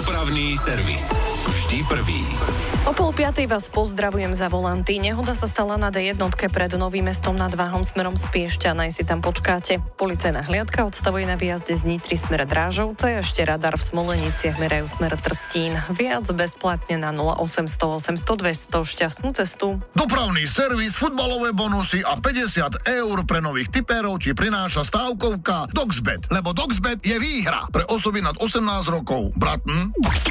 Dopravný servis. Vždy prvý. O 4:30 vás pozdravujem za volanty. Nehoda sa stala na D1 pred Novým Mestom nad Váhom smerom z Piešťan, aj si tam počkáte. Policajná hliadka odstavuje na výjazde z Nitry smer Drážovce, ešte radar v Smoleniciach merajú smer Trstín. Viac bezplatne na 0800 800 200. Šťastnú cestu. Dopravný servis, futbalové bonusy a 50 eur pre nových tipérov ti prináša stávkovka Doxbet, lebo Doxbet je výhra pre osoby nad 18 rokov. Bratn?